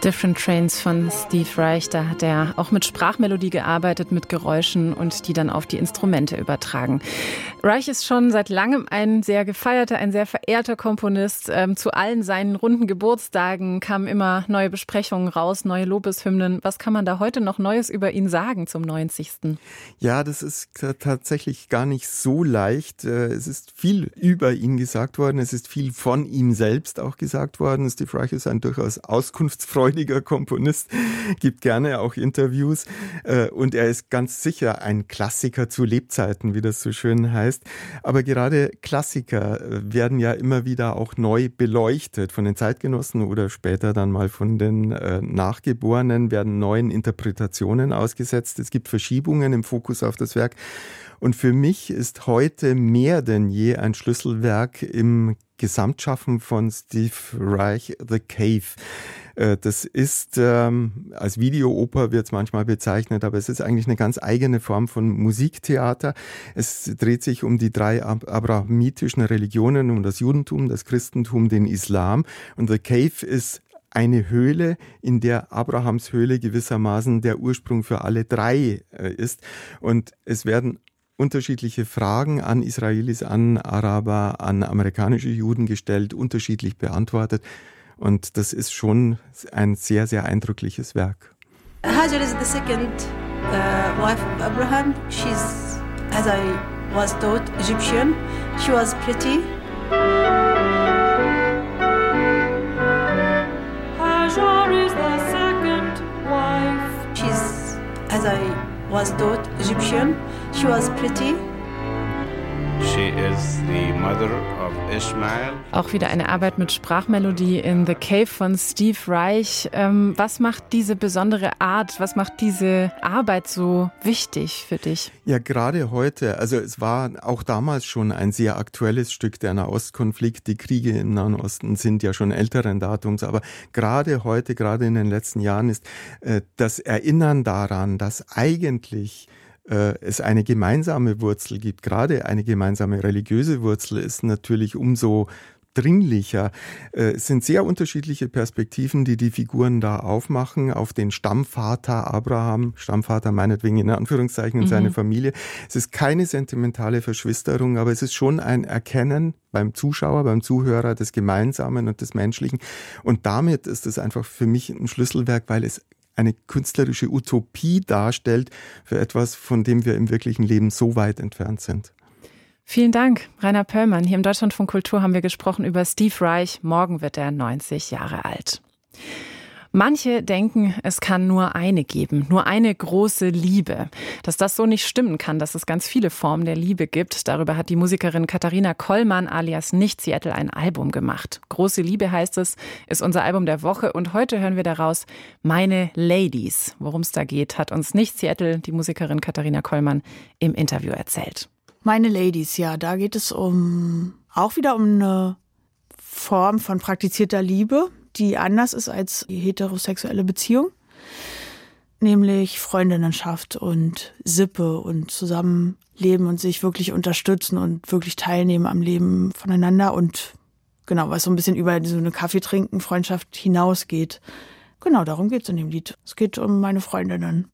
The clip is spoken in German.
Different Trains von Steve Reich, da hat er auch mit Sprachmelodie gearbeitet, mit Geräuschen und die dann auf die Instrumente übertragen. Reich ist schon seit langem ein sehr gefeierter, ein sehr verehrter Komponist. Zu allen seinen runden Geburtstagen kamen immer neue Besprechungen raus, neue Lobeshymnen. Was kann man da heute noch Neues über ihn sagen zum 90.? Ja, das ist tatsächlich gar nicht so leicht. Es ist viel über ihn gesagt worden, es ist viel von ihm selbst auch gesagt worden. Steve Reich ist ein durchaus auskunftsfreudiger Komponist, gibt gerne auch Interviews und er ist ganz sicher ein Klassiker zu Lebzeiten, wie das so schön heißt. Aber gerade Klassiker werden ja immer wieder auch neu beleuchtet von den Zeitgenossen oder später dann mal von den Nachgeborenen, werden neuen Interpretationen ausgesetzt. Es gibt Verschiebungen im Fokus auf das Werk. Und für mich ist heute mehr denn je ein Schlüsselwerk im Gesamtschaffen von Steve Reich, The Cave. Das ist, als Videooper wird es manchmal bezeichnet, aber es ist eigentlich eine ganz eigene Form von Musiktheater. Es dreht sich um die 3 abrahamitischen Religionen, um das Judentum, das Christentum, den Islam. Und The Cave ist eine Höhle, in der Abrahams Höhle gewissermaßen der Ursprung für alle 3 ist. Und es werden unterschiedliche Fragen an Israelis, an Araber, an amerikanische Juden gestellt, unterschiedlich beantwortet. Und das ist schon ein sehr, sehr eindrückliches Werk. Hajar is the second wife of Abraham. She's, as I was taught, Egyptian. She was pretty. Hajar is the second wife. She's, as I was taught, Egyptian. She was pretty. She is the mother of Ishmael. Auch wieder eine Arbeit mit Sprachmelodie in The Cave von Steve Reich. Was macht diese besondere Art, was macht diese Arbeit so wichtig für dich? Ja, gerade heute, also es war auch damals schon ein sehr aktuelles Stück, der Nahostkonflikt. Die Kriege im Nahen Osten sind ja schon älteren Datums, aber gerade heute, gerade in den letzten Jahren ist das Erinnern daran, dass eigentlich es eine gemeinsame Wurzel gibt, gerade eine gemeinsame religiöse Wurzel ist natürlich umso dringlicher. Es sind sehr unterschiedliche Perspektiven, die die Figuren da aufmachen, auf den Stammvater Abraham, Stammvater meinetwegen in Anführungszeichen und seine Familie. Es ist keine sentimentale Verschwisterung, aber es ist schon ein Erkennen beim Zuschauer, beim Zuhörer des Gemeinsamen und des Menschlichen. Und damit ist es einfach für mich ein Schlüsselwerk, weil es eine künstlerische Utopie darstellt für etwas, von dem wir im wirklichen Leben so weit entfernt sind. Vielen Dank, Rainer Pöllmann. Hier im Deutschlandfunk Kultur haben wir gesprochen über Steve Reich. Morgen wird er 90 Jahre alt. Manche denken, es kann nur eine geben, nur eine große Liebe. Dass das so nicht stimmen kann, dass es ganz viele Formen der Liebe gibt, darüber hat die Musikerin Katharina Kollmann alias Nicht-Seattle ein Album gemacht. Große Liebe heißt es, ist unser Album der Woche und heute hören wir daraus Meine Ladies. Worum es da geht, hat uns Nicht-Seattle, die Musikerin Katharina Kollmann, im Interview erzählt. Meine Ladies, ja, da geht es auch wieder um eine Form von praktizierter Liebe, die anders ist als die heterosexuelle Beziehung, nämlich Freundinnenschaft und Sippe und Zusammenleben und sich wirklich unterstützen und wirklich teilnehmen am Leben voneinander und genau, was so ein bisschen über so eine Kaffeetrinken-Freundschaft hinausgeht. Genau, darum geht's in dem Lied. Es geht um meine Freundinnen.